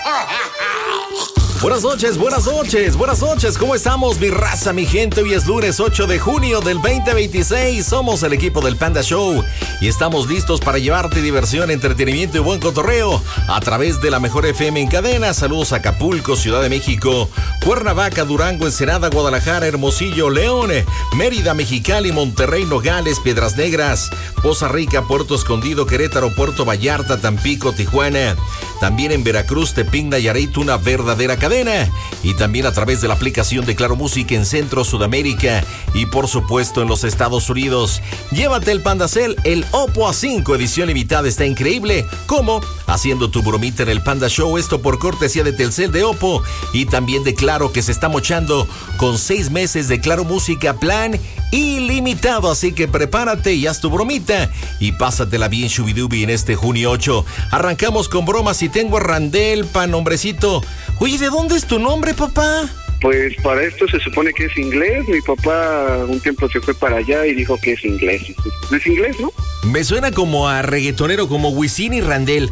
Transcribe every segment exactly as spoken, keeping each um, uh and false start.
Buenas noches, buenas noches, buenas noches. ¿Cómo estamos, mi raza, mi gente? Hoy es lunes ocho de junio del veinte veintiséis. Somos el equipo del Panda Show y estamos listos para llevarte diversión, entretenimiento y buen cotorreo a través de la mejor F M en cadena. Saludos a Acapulco, Ciudad de México, Cuernavaca, Durango, Ensenada, Guadalajara, Hermosillo, León, Mérida, Mexicali, Monterrey, Nogales, Piedras Negras, Poza Rica, Puerto Escondido, Querétaro, Puerto Vallarta, Tampico, Tijuana. También en Veracruz, Tepic, Nayarit, una verdadera cadena. Y también a través de la aplicación de Claro Música en Centro, Sudamérica y por supuesto en los Estados Unidos. Llévate el Pandacel, el Oppo A cinco edición limitada, está increíble. ¿Cómo? Haciendo tu bromita en el Panda Show, esto por cortesía de Telcel, de Oppo y también de Claro, que se está mochando con seis meses de Claro Música plan ilimitado. Así que prepárate y haz tu bromita y pásatela bien shubidubi en este junio ocho. Arrancamos con bromas y tengo a Randel, pan, hombrecito. Oye, ¿de dónde es tu nombre, papá? Pues para esto se supone que es inglés. Mi papá un tiempo se fue para allá y dijo que es inglés. ¿Es inglés, no? Me suena como a reggaetonero, como Wisin y Randel.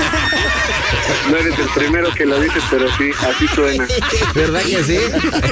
No eres el primero que lo dices, pero sí, así suena. ¿Verdad que sí?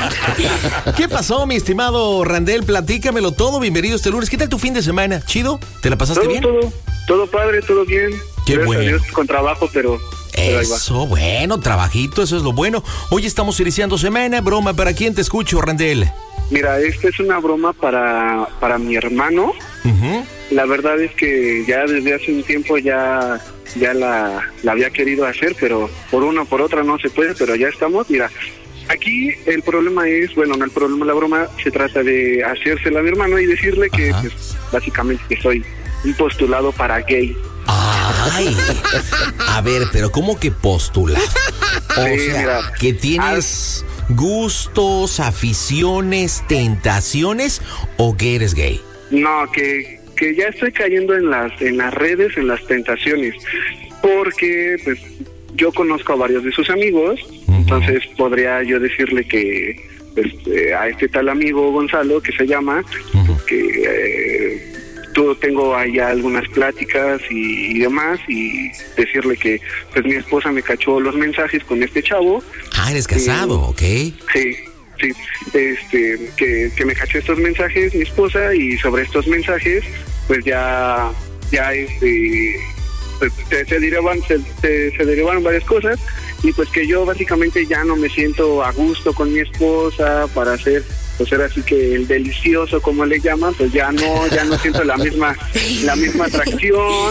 ¿Qué pasó, mi estimado Randel? Platícamelo todo. Bienvenido este lunes. ¿Qué tal tu fin de semana? ¿Chido? ¿Te la pasaste todo, bien? Todo, todo padre, todo bien. Qué Gracias bueno. a Dios, con trabajo, pero... Eso, bueno, trabajito, eso es lo bueno. Hoy estamos iniciando semana, broma, ¿para quién te escucho, Randel? Mira, esta es una broma para, para mi hermano. Uh-huh. La verdad es que ya desde hace un tiempo ya, ya la, la había querido hacer, pero por una o por otra no se puede, pero ya estamos. Mira, aquí el problema es, bueno, no el problema, la broma se trata de hacérsela a mi hermano y decirle que, pues, básicamente que soy un postulado para gay. Ay, a ver, pero ¿cómo que postula? O Sí, sea, mira, que tienes gustos, aficiones, tentaciones o que eres gay. No, que, que ya estoy cayendo en las, en las redes, en las tentaciones, porque pues yo conozco a varios de sus amigos, uh-huh. Entonces podría yo decirle que pues, eh, a este tal amigo Gonzalo, que se llama, uh-huh. que... Eh, tengo allá algunas pláticas y, y demás, y decirle que pues mi esposa me cachó los mensajes con este chavo. Ah, eres casado, eh, ok. Sí, sí, este, que, que me cachó estos mensajes mi esposa, y sobre estos mensajes pues ya, ya este, pues, se, se, derivan, se, se, se derivaron varias cosas, y pues que yo básicamente ya no me siento a gusto con mi esposa para hacer... pues era así que el delicioso, como le llaman, pues ya no, ya no siento la misma, la misma atracción,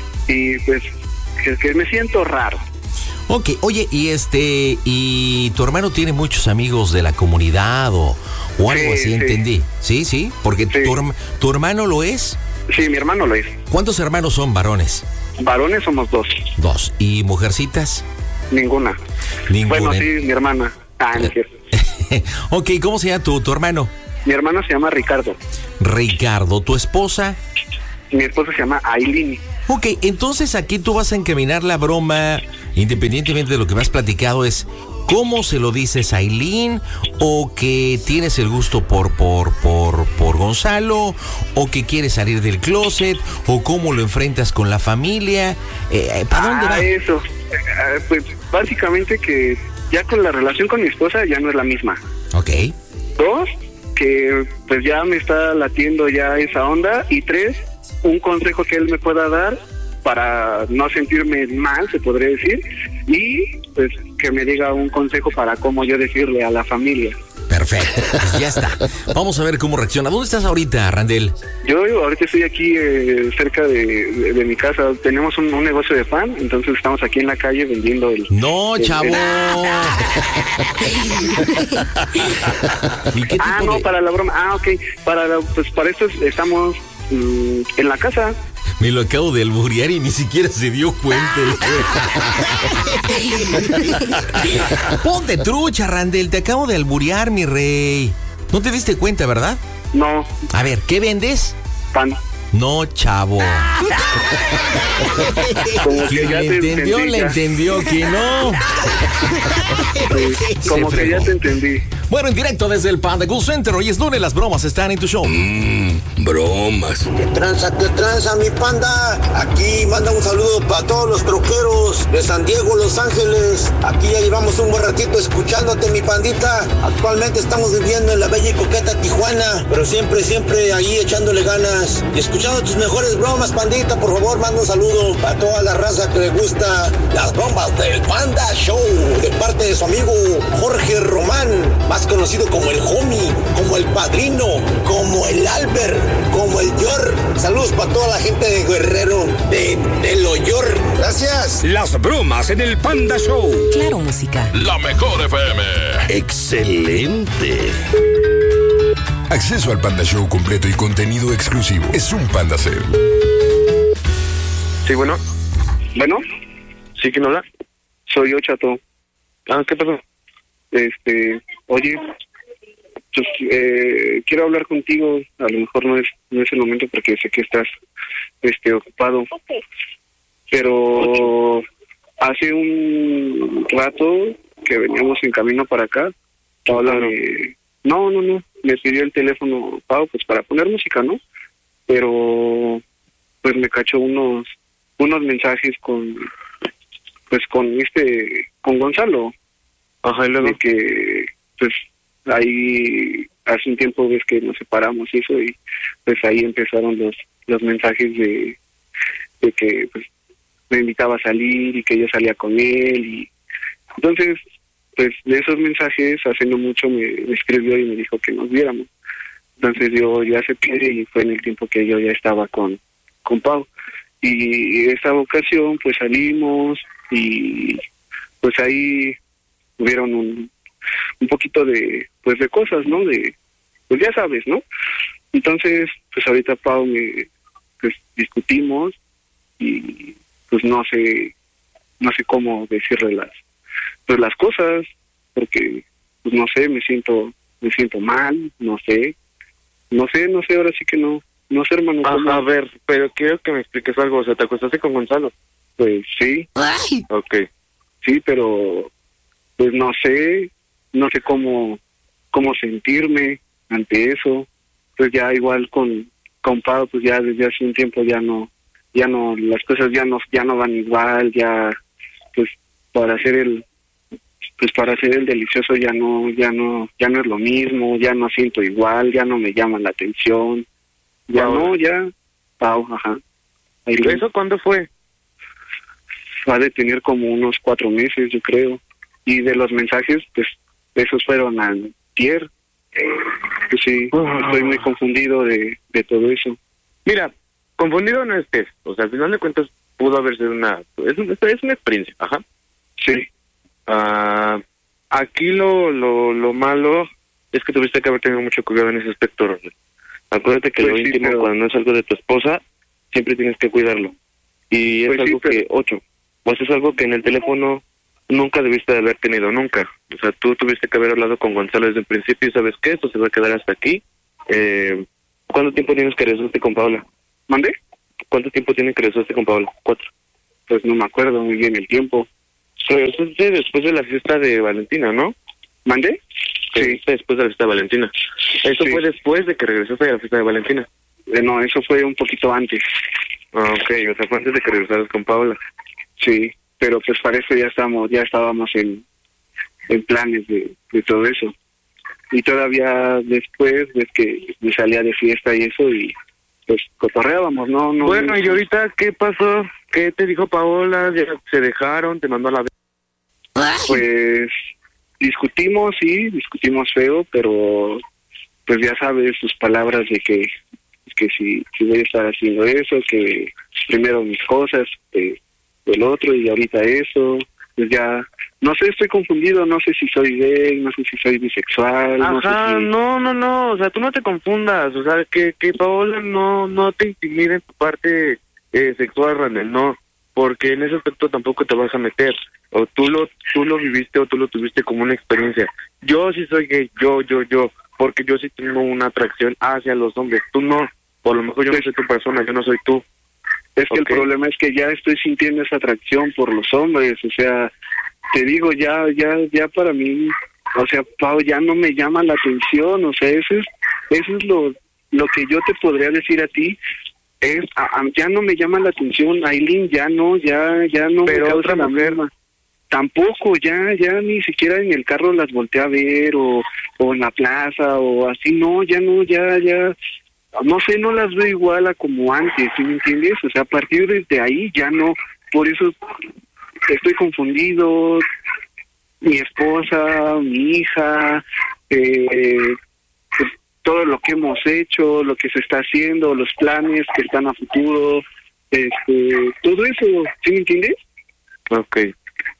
y pues que, que me siento raro. Ok, oye, y este, y tu hermano tiene muchos amigos de la comunidad o, o algo sí, así, sí. entendí. Sí, sí, porque sí. Tu, tu hermano lo es. Sí, mi hermano lo es. ¿Cuántos hermanos son varones? Varones somos dos. Dos. ¿Y mujercitas? Ninguna. Ninguna. Bueno, sí, mi hermana. Ah, no quiero. Ok, ¿cómo se llama tu, tu hermano? Mi hermano se llama Ricardo. Ricardo, ¿tu esposa? Mi esposa se llama Aileen. Ok, entonces aquí tú vas a encaminar la broma, independientemente de lo que me has platicado, es ¿cómo se lo dices a Aileen? ¿O que tienes el gusto por, por, por, por Gonzalo? ¿O que quieres salir del closet? ¿O cómo lo enfrentas con la familia? Eh, ¿Para dónde ah, va? eso. Eh, pues básicamente que ya con la relación con mi esposa ya no es la misma. Ok. Dos, que pues ya me está latiendo ya esa onda. Y tres, un consejo que él me pueda dar para no sentirme mal, se podría decir. Y pues que me diga un consejo para cómo yo decirle a la familia. Perfecto, pues ya está. Vamos a ver cómo reacciona. ¿Dónde estás ahorita, Randel? Yo ahorita estoy aquí eh, cerca de, de, de mi casa. Tenemos un, un negocio de pan, entonces estamos aquí en la calle vendiendo el... No, el, chavo. El... ¿Y qué tipo ah, no, de... para la broma. Ah, ok. Para la, pues para esto estamos mmm, en la casa. Me lo acabo de alburear y ni siquiera se dio cuenta. Ponte trucha, Randel. Te acabo de alburear, mi rey. No te diste cuenta, ¿verdad? No. A ver, ¿qué vendes? Pan. No, chavo. Como que Quien ya le te entendió, entendí, le ya. entendió. Quien no. Como Se que ya fregó. te entendí. Bueno, en directo desde el Panda Cool Center. Hoy es lunes, las bromas están en tu show. Mmm, bromas. ¿Qué tranza, qué tranza, mi panda? Aquí manda un saludo para todos los troqueros de San Diego, Los Ángeles. Aquí ya llevamos un buen ratito escuchándote, mi pandita. Actualmente estamos viviendo en la bella y coqueta Tijuana, pero siempre, siempre ahí echándole ganas y escuchando tus mejores bromas, pandita. Por favor, manda un saludo para toda la raza que le gusta las bromas del Panda Show, de parte de su amigo Jorge Román, más conocido como el Homie, como el Padrino, como el Albert, como el Yor. Saludos para toda la gente de Guerrero, de, de Lo Yor. Gracias. Las bromas en el Panda Show. Claro, música. La mejor F M. Excelente. Acceso al Panda Show completo y contenido exclusivo. Es un Panda Cell. Sí, bueno. Bueno, ¿Sí, quién habla? soy yo, Chato. Ah, ¿qué pasó? Este, oye, pues, eh, quiero hablar contigo. A lo mejor no es no es el momento porque sé que estás este ocupado. Pero hace un rato que veníamos en camino para acá, Paola me... No, no, no, me pidió el teléfono, Pau, pues para poner música, ¿no? Pero pues me cachó unos unos mensajes con pues con este con Gonzalo. Ajá, y luego. De que pues ahí hace un tiempo ves que nos separamos y eso, y pues ahí empezaron los los mensajes de de que pues me invitaba a salir y que yo salía con él, y entonces pues de esos mensajes hace no mucho me, me escribió y me dijo que nos viéramos. Entonces yo ya acepté y fue en el tiempo que yo ya estaba con con Pau, y esa ocasión pues salimos y pues ahí hubieron un un poquito de pues de cosas, ¿no? De pues ya sabes, ¿no? Entonces pues ahorita Pau me pues discutimos y pues no sé no sé cómo decirle las pues las cosas, porque pues no sé, me siento me siento mal, no sé no sé no sé ahora sí que no no sé, hermano. Ajá, ¿cómo? a ver, pero quiero que me expliques algo. O sea, ¿te acostaste con Gonzalo? Pues sí, Ok. sí, pero pues no sé, no sé cómo cómo sentirme ante eso. Pues ya igual con con Pau, pues ya desde hace un tiempo ya no ya no las cosas ya no ya no van igual, ya pues para hacer el pues para hacer el delicioso ya no ya no ya no es lo mismo, ya no siento igual, ya no me llama la atención. Ya Pau. no, ya Pau, ajá. Ahí lo- ¿Eso cuándo fue? va a de tener como unos cuatro meses, yo creo. Y de los mensajes, pues, esos fueron antier. Pues sí, estoy muy confundido de, de todo eso. Mira, confundido no estés. O sea, al final de cuentas pudo haber sido una... Es, un- es una experiencia, ajá. Sí, Ah, aquí lo, lo, lo malo es que tuviste que haber tenido mucho cuidado en ese aspecto, Ronald. Acuérdate que Pues lo sí, íntimo, pero- cuando no es algo de tu esposa, siempre tienes que cuidarlo. Y es Pues sí, algo pero- que, ocho, pues es algo que en el teléfono nunca debiste de haber tenido, nunca. O sea, tú tuviste que haber hablado con Gonzalo desde el principio y sabes que esto se va a quedar hasta aquí. Eh, ¿Cuánto tiempo tienes que regresaste con Paola? ¿mandé? ¿Cuánto tiempo tienes que regresaste con Paola? Cuatro. Pues no me acuerdo muy bien el tiempo. Regresaste después de la fiesta de Valentina, ¿no? ¿Mandé? Sí, Regresaste después de la fiesta de Valentina. Eso Sí. fue después de que regresaste a la fiesta de Valentina. eh, no, eso fue un poquito antes. Ah, ok, o sea, fue antes de que regresaras con Paola. Sí, pero pues para eso ya estamos, ya estábamos en, en planes de, de todo eso. Y todavía después de que me salía de fiesta y eso, y pues cotorreábamos, ¿no? no Bueno, no- ¿y ahorita qué pasó? ¿Qué te dijo Paola? ¿Ya ¿Se dejaron? ¿Te mandó a la vez? Pues discutimos, sí, discutimos feo, pero pues ya sabes sus palabras de que que si, si voy a estar haciendo eso, que primero mis cosas, eh, el otro, y ahorita eso, pues ya, no sé, estoy confundido, no sé si soy gay, no sé si soy bisexual, no sé Ajá, si... no, no, no, o sea, tú no te confundas, o sea, que, que Paola no, no te intimide en tu parte eh, sexual, Randall, no, porque en ese aspecto tampoco te vas a meter, o tú lo, tú lo viviste o tú lo tuviste como una experiencia. Yo sí soy gay, yo, yo, yo, porque yo sí tengo una atracción hacia los hombres, tú no. Por lo mejor yo no soy tu persona, yo no soy tú. Es que Okay. el problema es que ya estoy sintiendo esa atracción por los hombres, o sea, te digo, ya, ya, ya para mí, o sea, Pau, ya no me llama la atención, o sea, eso es, eso es lo, lo que yo te podría decir a ti, es, a, a, ya no me llama la atención, Aileen, ya no, ya, ya no Pero me causa otra la mujer, misma. Tampoco, ya, ya ni siquiera en el carro las volteé a ver, o, o en la plaza, o así, no, ya no, ya, ya, no sé, no las veo igual a como antes, ¿sí me entiendes? O sea, a partir de ahí ya no, por eso estoy confundido, mi esposa, mi hija, eh, pues, todo lo que hemos hecho, lo que se está haciendo, los planes que están a futuro, este, todo eso, ¿sí me entiendes? Okay.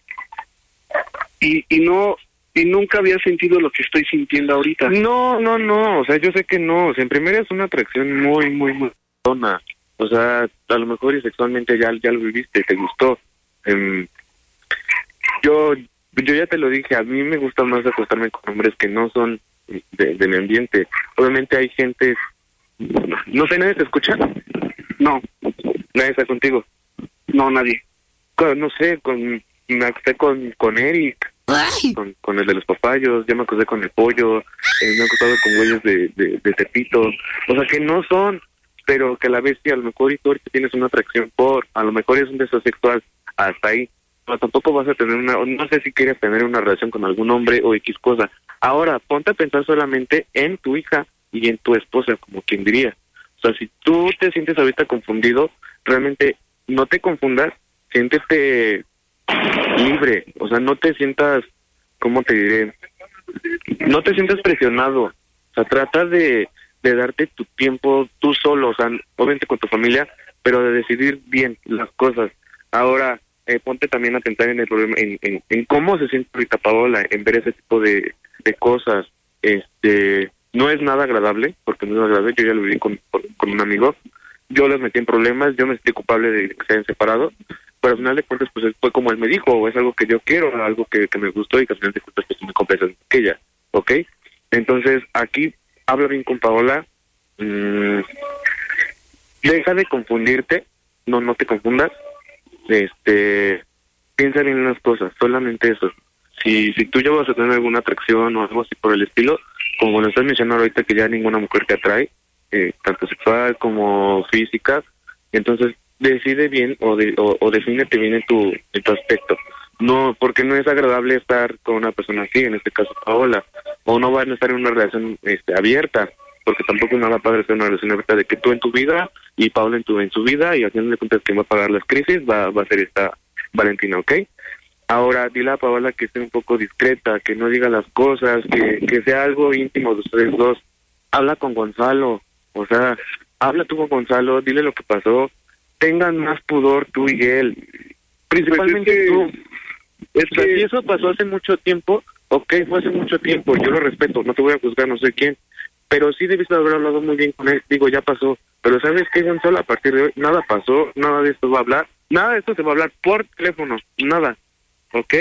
Y, y no, y nunca había sentido lo que estoy sintiendo ahorita. No, no, no, o sea, yo sé que no, o sea, en primera es una atracción muy, muy, muy zona, o sea, a lo mejor y sexualmente ya, ya lo viviste, te gustó. Um, yo, yo ya te lo dije, a mí me gusta más acostarme con hombres que no son de, de mi ambiente. Obviamente hay gente, no sé, ¿nadie te escucha? No, ¿Nadie está contigo? no, nadie. Con, no sé, con, me acosté con, con Eric. Con, con el de los papayos, ya me acosté con el pollo, eh, me he acostado con güeyes de, de, de Tepito, o sea que no son, pero que a la vez sí, a lo mejor y tú ahorita tienes una atracción por, a lo mejor es un deseo sexual, hasta ahí, pero tampoco vas a tener una, no sé si quieres tener una relación con algún hombre o X cosa. Ahora, ponte a pensar solamente en tu hija y en tu esposa, como quien diría. O sea, si tú te sientes ahorita confundido, realmente no te confundas, siéntete libre, o sea, no te sientas, ¿cómo te diré? No te sientas presionado, o sea, trata de, de darte tu tiempo tú solo, o sea, obviamente con tu familia, pero de decidir bien las cosas. Ahora, eh, ponte también a pensar en el problema, en, en, en cómo se siente ahorita Paola, en ver ese tipo de, de cosas. Este, no es nada agradable, porque no es agradable, yo ya lo viví con, con, con un amigo, yo les metí en problemas, yo me sentí culpable de que se hayan separado, pero al final de cuentas pues fue como él me dijo, es algo que yo quiero, algo que, que me gustó y que al final de cuentas pues me compensas que ella, ¿ok? Entonces aquí habla bien con Paola, mmm, deja de confundirte, no no te confundas, este, piensa bien en las cosas, solamente eso. Si si tú ya vas a tener alguna atracción o algo así por el estilo, como lo estás mencionando ahorita que ya ninguna mujer te atrae, eh, tanto sexual como física, entonces decide bien o, de, o, o defínete bien en tu, en tu aspecto. No, porque no es agradable estar con una persona así, en este caso Paola, o no van a estar en una relación este, abierta, porque tampoco es nada padre estar en una relación abierta de que tú en tu vida y Paola en tu en su vida, y al final de cuentas quien va a pagar las crisis va, va a ser esta Valentina, ¿ok? Ahora dile a Paola que esté un poco discreta, que no diga las cosas, que, que sea algo íntimo de ustedes dos. Habla con Gonzalo, o sea, habla tú con Gonzalo, dile lo que pasó, tengan más pudor tú y él, principalmente pues es que, tú. Es O sea, que si eso pasó hace mucho tiempo, ok, fue hace mucho tiempo, yo lo respeto, no te voy a juzgar, no sé quién, pero sí debiste haber hablado muy bien con él, digo, ya pasó, pero ¿sabes qué, Gonzalo? A partir de hoy, nada pasó, nada de esto va a hablar, nada de esto se va a hablar por teléfono, nada, ok,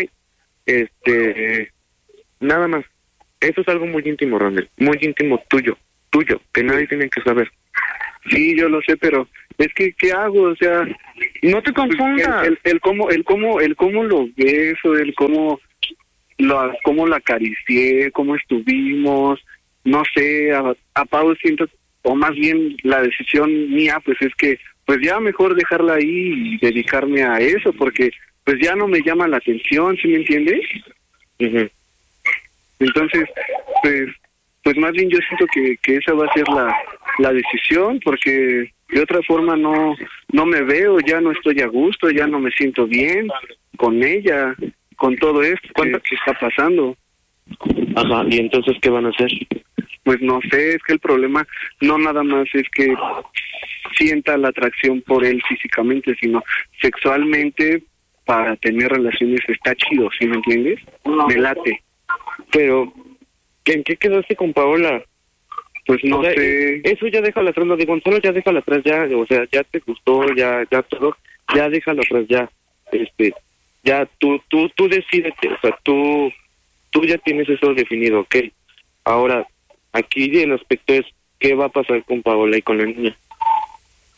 este, nada más, eso es algo muy íntimo, Ronald, muy íntimo tuyo, tuyo, que nadie tiene que saber. sí, yo lo sé, pero es que ¿qué hago? O sea, no te confundas. El, el, el cómo, el cómo, el cómo lo beso, el cómo lo, cómo la acaricié, cómo estuvimos, no sé, a, a Pau siento, o más bien la decisión mía, pues es que, pues ya mejor dejarla ahí y dedicarme a eso, porque pues ya no me llama la atención, ¿sí me entiendes? Uh-huh. Entonces, pues, pues más bien yo siento que, que esa va a ser la, la decisión, porque de otra forma no, no me veo, ya no estoy a gusto, ya no me siento bien con ella, con todo esto que, que está pasando. Ajá, ¿y entonces qué van a hacer? Pues no sé, es que el problema no nada más es que sienta la atracción por él físicamente, sino sexualmente para tener relaciones está chido, ¿sí me entiendes? Me late. Pero, ¿en qué quedaste con Paola? Pues no o sea, sé. Eso ya déjalo atrás, lo de Gonzalo ya déjalo atrás ya, o sea, ya te gustó, ya ya todo, ya déjalo atrás ya. Este, ya tú tú tú decídete, o sea, tú tú ya tienes eso definido, ¿ok? Ahora, aquí el aspecto es qué va a pasar con Paola y con la niña.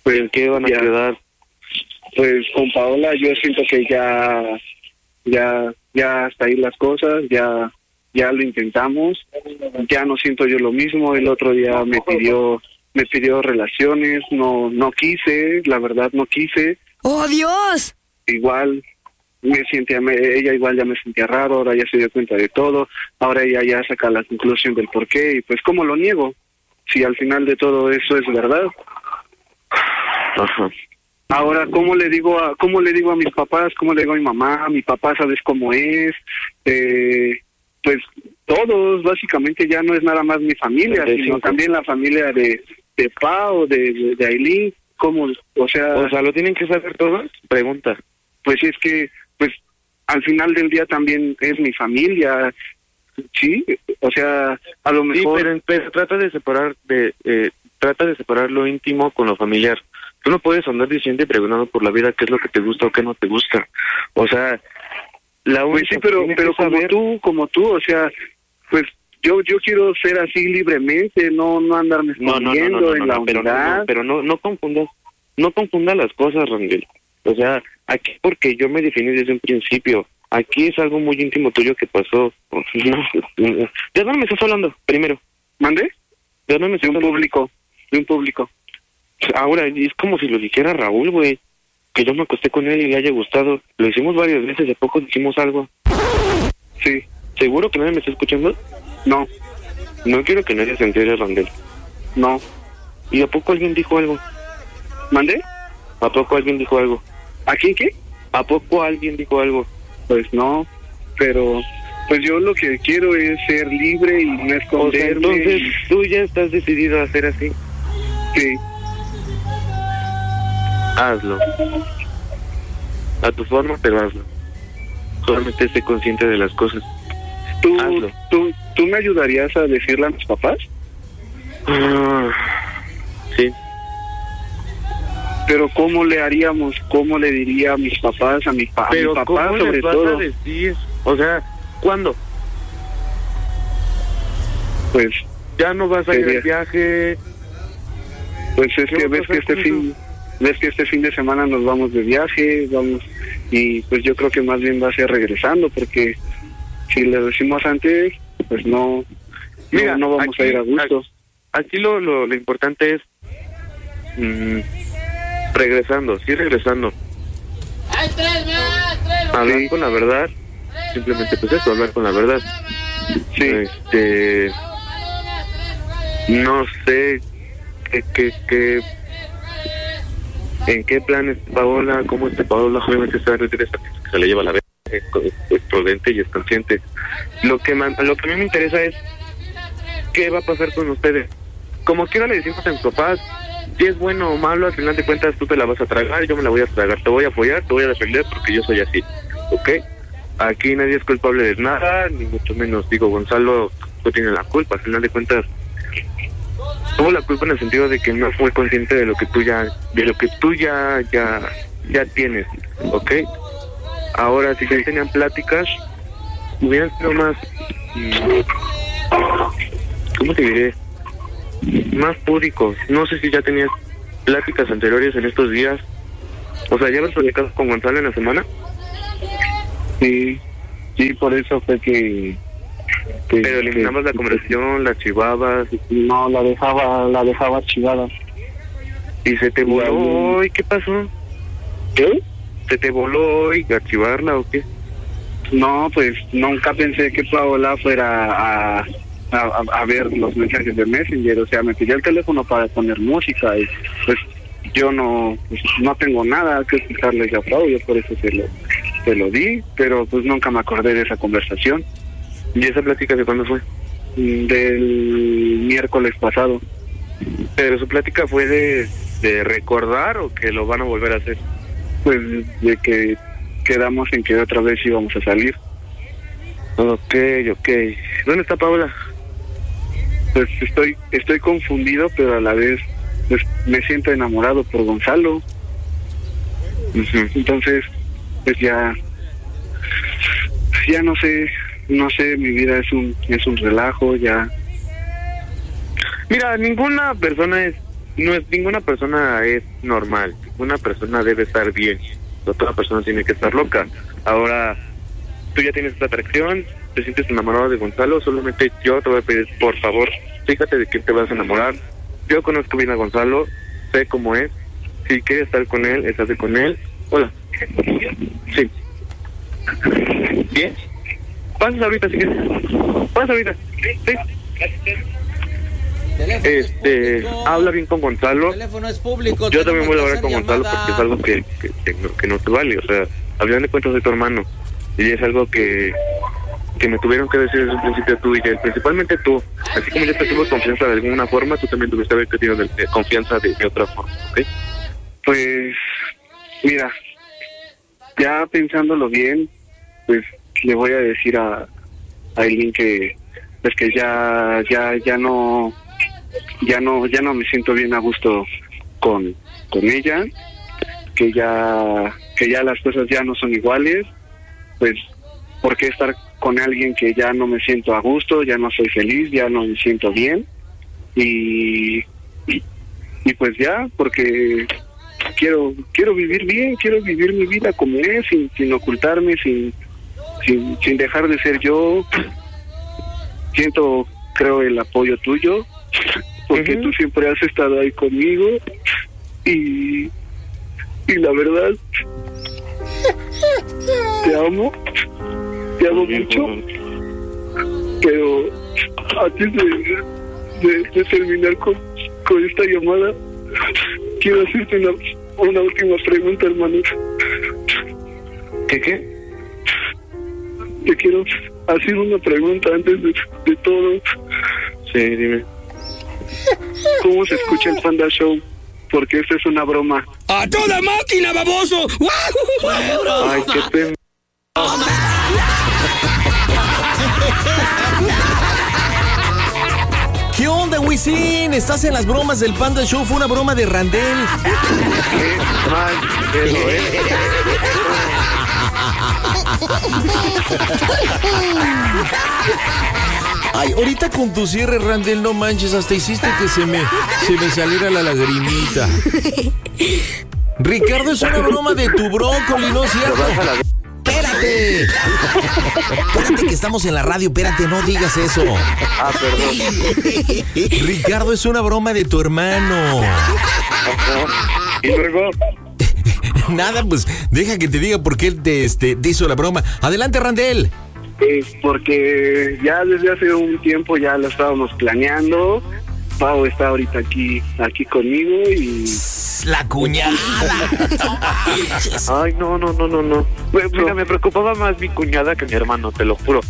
Pues, ¿En qué van a ya, quedar? Pues con Paola yo siento que ya, ya, ya hasta ahí las cosas, ya, ya lo intentamos, ya no siento yo lo mismo. El otro día me pidió, me pidió relaciones, no, no quise, la verdad no quise. ¡Oh, Dios! Igual me sentía, me, ella igual ya me sentía raro, ahora ya se dio cuenta de todo, ahora ella ya saca la conclusión del por qué, y pues ¿cómo lo niego? Si al final de todo eso es verdad. Ajá. Ahora, ¿cómo le digo a cómo le digo a mis papás? ¿Cómo le digo a mi mamá? Mi papá, ¿sabes cómo es? Eh, pues todos, básicamente ya no es nada más mi familia, De sino cinco. también la familia de, de Pao, de, de, de Ailín. ¿Cómo? O sea, O sea, ¿lo tienen que saber todos? Pregunta. pues es que, pues al final del día también es mi familia, ¿sí? O sea, a lo Sí, mejor... pero, pero trata de separar de eh, trata de separar lo íntimo con lo familiar. Tú no puedes andar diciendo y preguntando por la vida qué es lo que te gusta o qué no te gusta. O sea, la Pues única sí, pero que tienes pero que como saber- tú, como tú, o sea, pues yo yo quiero ser así libremente, no no andarme No, no, no, no, escondiendo no, en no, la no, pero no, unidad. no, pero no, no confundas, no confundas las cosas, Rangel. O sea, aquí porque yo me definí desde un principio. Aquí es algo muy íntimo tuyo que pasó. No, ¿de dónde me estás hablando? Primero, ¿Mande? ¿de dónde me De estás un hablando? público, de un público. Ahora, es como si lo dijera Raúl, güey. Que yo me acosté con él y le haya gustado. Lo hicimos varias veces, ¿de poco dijimos algo? Sí, ¿Seguro que nadie me está escuchando? no, No quiero que nadie se entere, Rangel. no. ¿Y a poco alguien dijo algo? ¿Mande? ¿A poco alguien dijo algo? ¿A quién qué? ¿A poco alguien dijo algo? Pues no, pero pues yo lo que quiero es ser libre y no O sea, esconderme. entonces tú ya estás decidido a hacer así. Sí, Hazlo. A tu forma, pero hazlo. Solamente esté consciente de las cosas. ¿Tú, Hazlo. tú, ¿tú me ayudarías a decirle a mis papás? Ah, sí. Pero ¿cómo le haríamos? ¿Cómo le diría a mis papás, a mi, pa a mi Pero papá ¿cómo sobre les vas todo? a decir? O sea, ¿cuándo? Pues Ya no vas a ir Sería- al viaje. Pues es ¿Qué que vas a ves que hacer este con fin, ves que este fin de semana nos vamos de viaje, vamos, y pues yo creo que más bien va a ser regresando, porque si le decimos antes, pues no, Mira, no, no vamos aquí- a ir a gusto. Aquí lo, lo, lo importante es mm, regresando, sí regresando. Hablar Sí. con la verdad, simplemente pues eso, hablar con la verdad. Sí, Este, no sé qué, qué, qué, en qué planes Paola, cómo este Paola obviamente está en que se le lleva la vez, es, es prudente y es consciente. Lo que man- lo que a mí me interesa es qué va a pasar con ustedes. Como quiera le decimos a mis papás, si es bueno o malo, al final de cuentas tú te la vas a tragar, yo me la voy a tragar, te voy a apoyar, te voy a defender porque yo soy así, ¿ok? Aquí nadie es culpable de nada, ni mucho menos, digo, Gonzalo no tiene la culpa, al final de cuentas tuvo la culpa en el sentido de que no fue consciente de lo que tú ya, de lo que tú ya, ya, ya tienes, ¿ok? Ahora, si ya tenían pláticas, hubieran sido más, mm, ¿cómo te diré? Más púdicos. No sé si ya tenías pláticas anteriores en estos días. O sea, ¿ya habías platicado con Gonzalo en la semana? sí, sí, por eso fue que... que- Pero eliminabas que- la conversación, la archivabas No, la dejaba, la dejaba archivada. y se te voló hoy. ¿Qué pasó? ¿Qué? ¿Se te voló hoy archivarla o qué? No, pues nunca pensé que Paola fuera a, a, a- a ver los mensajes de Messenger. O sea, me pidió el teléfono para poner música y pues yo no pues, no tengo nada que explicarle a Pau, yo por eso se lo, se lo di, pero pues nunca me acordé de esa conversación. ¿Y esa plática de cuándo fue? mm, Del miércoles pasado. ¿Pero su plática fue de, de recordar o que lo van a volver a hacer? Pues de que quedamos en que otra vez íbamos a salir. Ok, ok. ¿Dónde está Paola? Pues estoy estoy confundido, pero a la vez pues, me siento enamorado por Gonzalo. Ujú. Entonces, pues ya, ya no sé, no sé, mi vida es un es un relajo, ya. Mira, ninguna persona es no es, ninguna persona es normal, ninguna persona debe estar bien, no toda persona tiene que estar loca. Ahora, tú ya tienes esta atracción, te sientes enamorado de Gonzalo, solamente yo te voy a pedir, por favor, fíjate de quién te vas a enamorar. Yo conozco bien a Gonzalo, sé cómo es, si quieres estar con él, estate con él. Hola. Sí. ¿Bien? Pasas ahorita, si quieres. Pasas ahorita. Sí. Este, habla bien con Gonzalo. El teléfono es público. Yo también voy a hablar con Gonzalo porque es algo que, que, que, no, que no te vale. O sea, al final de cuentas soy tu hermano. Y es algo que, que me tuvieron que decir desde un principio tú y él. Principalmente tú. Así como yo te tuve confianza de alguna forma, tú también tuviste haber tenido de, de confianza de, de otra forma, ¿ok? Pues, mira, ya pensándolo bien, pues le voy a decir a, a Aileen que, pues que ya, ya, ya no, ya no, ya no me siento bien a gusto con, con ella, que ya, que ya las cosas ya no son iguales, pues, ¿por qué estar con alguien que ya no me siento a gusto, ya no soy feliz, ya no me siento bien? Y, y, y pues ya, porque quiero quiero vivir bien, quiero vivir mi vida como es, sin, sin ocultarme, sin, sin sin dejar de ser yo. Siento, creo, el apoyo tuyo, porque uh-huh. tú siempre has estado ahí conmigo y, y la verdad, te amo, te amo mucho, pero antes de, de, de terminar con, con esta llamada, quiero hacerte una, una última pregunta, hermano. ¿Qué qué? Te quiero hacer una pregunta antes de, de todo. Sí, dime. ¿Cómo se escucha el Panda Show? Porque esta es una broma. ¡A toda máquina, baboso! Ay, qué pena. ¿Qué onda, Wisin? ¿Estás en las bromas del Panda Show? Fue una broma de Randel. Qué mal pedo, ¿eh? Ay, ahorita con tu cierre, Randel, no manches, hasta hiciste que se me, se me saliera la lagrimita. Ricardo, es una broma de tu brócoli, ¿no es cierto? ¡Espérate! Espérate que estamos en la radio, espérate, no digas eso. Ah, perdón. Ricardo, es una broma de tu hermano. ¿Y luego? Nada, pues deja que te diga por qué él te, este, te hizo la broma. Adelante, Randel. Eh, porque ya desde hace un tiempo ya lo estábamos planeando. Pau está ahorita aquí aquí conmigo y... La cuñada. Ay, no, no, no, no, no. Mira, me preocupaba más mi cuñada que mi hermano, te lo juro.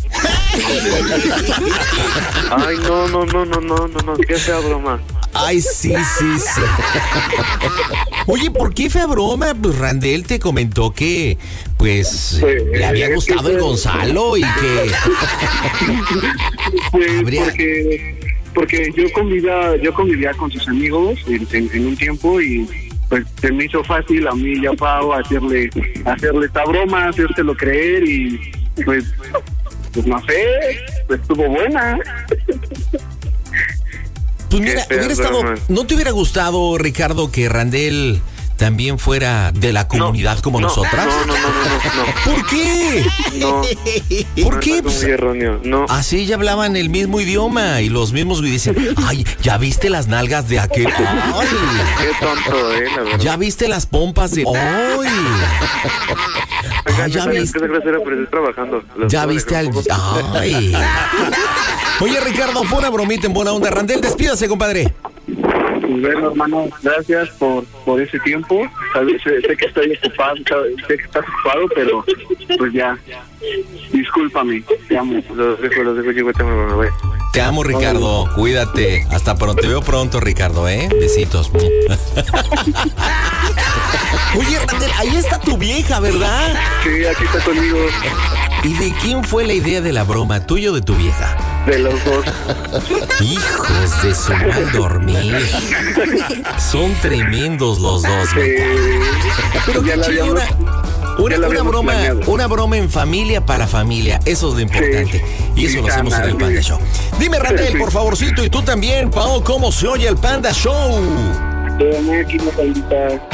Ay, no, no, no, no, no, no, no, qué fea broma. Ay, sí, sí, sí. Oye, ¿por qué fea broma? Pues Randel te comentó que, pues, pues le había gustado el Gonzalo y que... Pues habría... porque... Porque yo convivía, yo convivía con sus amigos en, en, en un tiempo y pues se me hizo fácil a mí y a Pau hacerle, hacerle esta broma, hacérselo creer y pues, pues no sé, pues estuvo buena. Pues mira, hubiera estado, ¿no te hubiera gustado, Ricardo, que Randel también fuera de la comunidad no, como no, nosotras? No, no, no, no, no. ¿Por qué? No. ¿Por no, qué? No, muy erróneo, no. Así ya hablaban el mismo idioma y los mismos güey dicen, ay, ¿ya viste las nalgas de aquel? Ay. Qué tonto, eh, la verdad. ¿Ya viste las pompas de ay? Ay, ya viste. Pero estoy trabajando. Ya viste al ay. Oye, Ricardo, fue una bromita en buena onda. Randel, despídase, compadre. Bueno, hermano, gracias por, por ese tiempo. Sé, sé que estoy ocupado, sé que estás ocupado, pero pues ya, discúlpame, te amo. Los dejo, los dejo, yo te amo, güey. Te amo, Ricardo, cuídate. Hasta pronto, te veo pronto, Ricardo, ¿eh? Besitos. Oye, Randel, ahí está tu vieja, ¿verdad? Sí, aquí está conmigo. ¿Y de quién fue la idea de la broma, tuyo o de tu vieja? De los dos. Hijos de su mal dormir. Son tremendos los dos, Sí. Pero ya qué la chido, habíamos, una, una, una broma, planeado. una broma en familia para familia. Eso es lo importante. Sí. Y eso lo hacemos en el Panda Show. Dime, Randel, Sí. por favorcito, y tú también, Pao, ¿cómo se oye el Panda Show? Toda máquina, pandita.